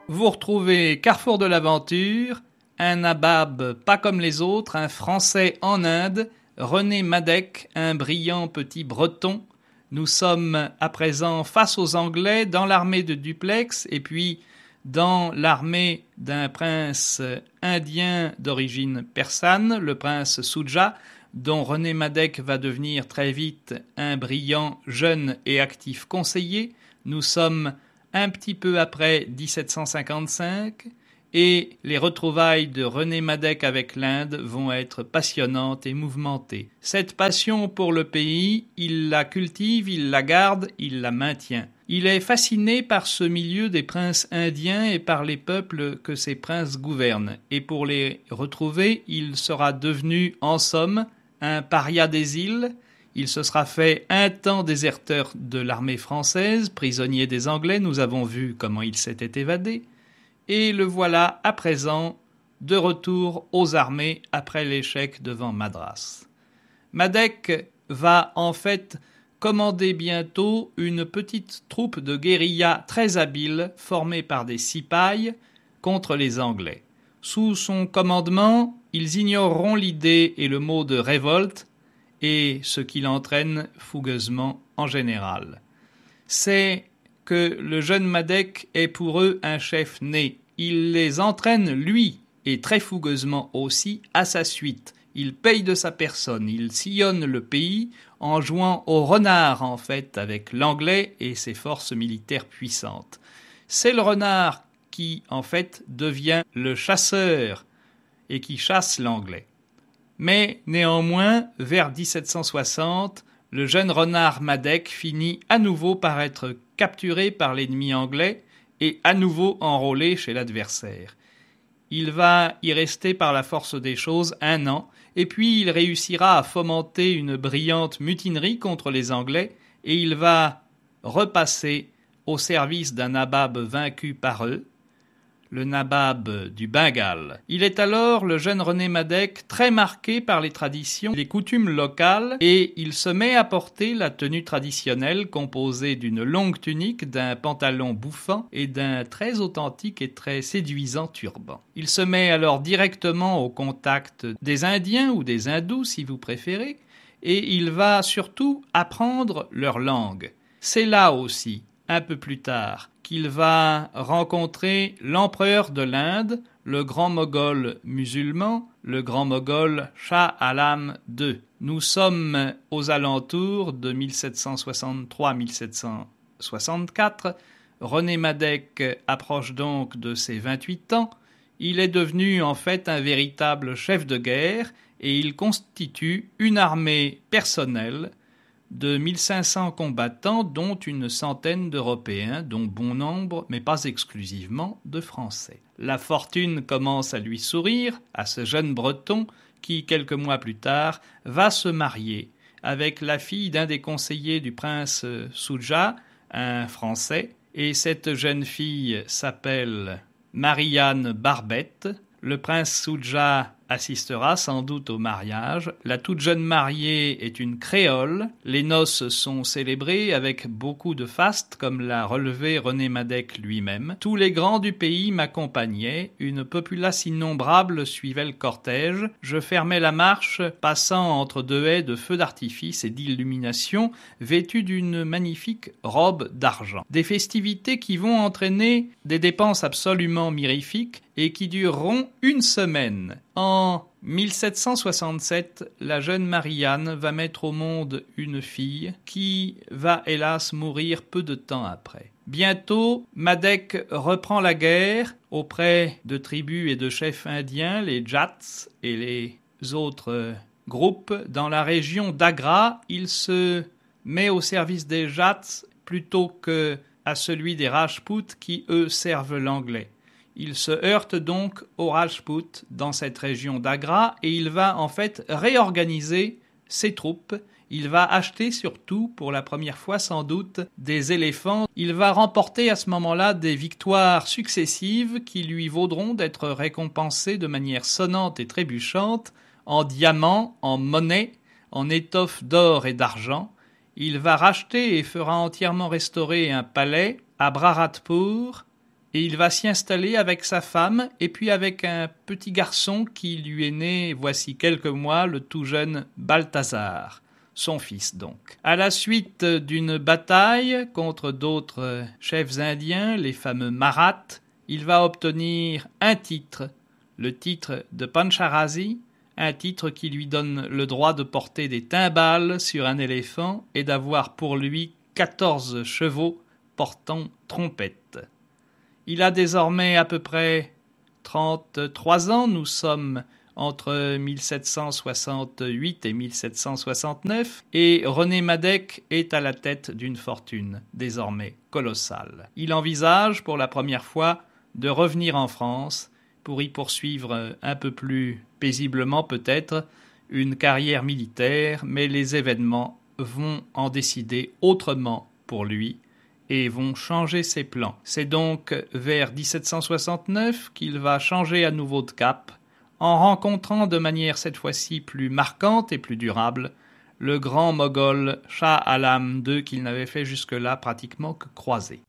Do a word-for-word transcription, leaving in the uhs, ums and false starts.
Vous retrouvez Carrefour de l'aventure, un nabab pas comme les autres, un Français en Inde, René Madec, un brillant petit breton. Nous sommes à présent face aux Anglais dans l'armée de Dupleix et puis dans l'armée d'un prince indien d'origine persane, le prince Shuja, dont René Madec va devenir très vite un brillant, jeune et actif conseiller. Nous sommes un petit peu après dix-sept cent cinquante-cinq et les retrouvailles de René Madec avec l'Inde vont être passionnantes et mouvementées. Cette passion pour le pays, il la cultive, il la garde, il la maintient. Il est fasciné par ce milieu des princes indiens et par les peuples que ces princes gouvernent. Et pour les retrouver, il sera devenu, en somme, un paria des îles. Il se sera fait un temps déserteur de l'armée française, prisonnier des Anglais, nous avons vu comment il s'était évadé, et le voilà à présent de retour aux armées après l'échec devant Madras. Madec va en fait commander bientôt une petite troupe de guérilla très habile formée par des cipayes contre les Anglais. Sous son commandement, ils ignoreront l'idée et le mot de révolte, et ce qui l'entraîne fougueusement en général. C'est que le jeune Madec est pour eux un chef né. Il les entraîne, lui, et très fougueusement aussi, à sa suite. Il paye de sa personne, il sillonne le pays en jouant au renard, en fait, avec l'anglais et ses forces militaires puissantes. C'est le renard qui, en fait, devient le chasseur et qui chasse l'anglais. Mais néanmoins, vers dix-sept cent soixante, le jeune renard Madec finit à nouveau par être capturé par l'ennemi anglais et à nouveau enrôlé chez l'adversaire. Il va y rester par la force des choses un an, et puis il réussira à fomenter une brillante mutinerie contre les Anglais, et il va repasser au service d'un nabab vaincu par eux, le nabab du Bengale. Il est alors, le jeune René Madec, très marqué par les traditions, les coutumes locales, et il se met à porter la tenue traditionnelle composée d'une longue tunique, d'un pantalon bouffant et d'un très authentique et très séduisant turban. Il se met alors directement au contact des Indiens ou des Hindous, si vous préférez, et il va surtout apprendre leur langue. C'est là aussi, un peu plus tard, qu'il va rencontrer l'empereur de l'Inde, le grand moghol musulman, le grand moghol Shah Alam deux. Nous sommes aux alentours de mille sept cent soixante-trois à mille sept cent soixante-quatre. René Madec approche donc de ses vingt-huit ans. Il est devenu en fait un véritable chef de guerre et il constitue une armée personnelle de mille cinq cents combattants, dont une centaine d'Européens, dont bon nombre, mais pas exclusivement, de Français. La fortune commence à lui sourire, à ce jeune Breton qui, quelques mois plus tard, va se marier avec la fille d'un des conseillers du prince Shuja, un Français, et cette jeune fille s'appelle Marianne Barbette. Le prince Shuja assistera sans doute au mariage. La toute jeune mariée est une créole. Les noces sont célébrées avec beaucoup de fastes, comme l'a relevé René Madec lui-même. Tous les grands du pays m'accompagnaient. Une populace innombrable suivait le cortège. Je fermais la marche, passant entre deux haies de feux d'artifice et d'illumination, vêtus d'une magnifique robe d'argent. Des festivités qui vont entraîner des dépenses absolument mirifiques et qui dureront une semaine. En mille sept cent soixante-sept, la jeune Marianne va mettre au monde une fille qui va hélas mourir peu de temps après. Bientôt, Madec reprend la guerre auprès de tribus et de chefs indiens, les Jats et les autres groupes. Dans la région d'Agra, il se met au service des Jats plutôt que à celui des Rajputs qui, eux, servent l'anglais. Il se heurte donc aux Rajputs dans cette région d'Agra et il va en fait réorganiser ses troupes. Il va acheter surtout, pour la première fois sans doute, des éléphants. Il va remporter à ce moment-là des victoires successives qui lui vaudront d'être récompensé de manière sonnante et trébuchante en diamants, en monnaie, en étoffes d'or et d'argent. Il va racheter et fera entièrement restaurer un palais à Bharatpur et il va s'y installer avec sa femme et puis avec un petit garçon qui lui est né voici quelques mois, le tout jeune Balthazar, son fils donc. À la suite d'une bataille contre d'autres chefs indiens, les fameux Maraths, il va obtenir un titre, le titre de Pancharazi, un titre qui lui donne le droit de porter des timbales sur un éléphant et d'avoir pour lui quatorze chevaux portant trompette. Il a désormais à peu près trente-trois ans, nous sommes entre mille sept cent soixante-huit et mille sept cent soixante-neuf, et René Madec est à la tête d'une fortune désormais colossale. Il envisage pour la première fois de revenir en France pour y poursuivre un peu plus paisiblement peut-être une carrière militaire, mais les événements vont en décider autrement pour lui et vont changer ses plans. C'est donc vers dix-sept cent soixante-neuf qu'il va changer à nouveau de cap, en rencontrant de manière cette fois-ci plus marquante et plus durable le grand moghol Shah Alam deux qu'il n'avait fait jusque-là pratiquement que croiser.